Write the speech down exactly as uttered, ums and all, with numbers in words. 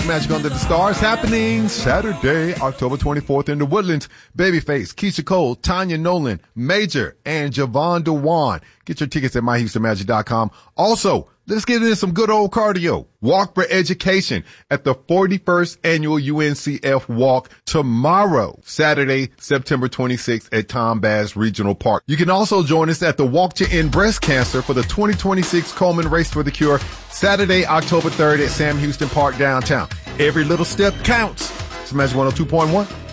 Magic Under the Stars happening Saturday, October twenty-fourth in the Woodlands. Babyface, Keisha Cole, Tanya Nolan, Major, and Javon DeWan. Get your tickets at my houston magic dot com. Also, let's get in some good old cardio. Walk for Education at the forty-first Annual U N C F Walk tomorrow, Saturday, September twenty-sixth at Tom Bass Regional Park. You can also join us at the Walk to End Breast Cancer for the twenty twenty-six Coleman Race for the Cure, Saturday, October third at Sam Houston Park downtown. Every little step counts. It's Magic one oh two point one.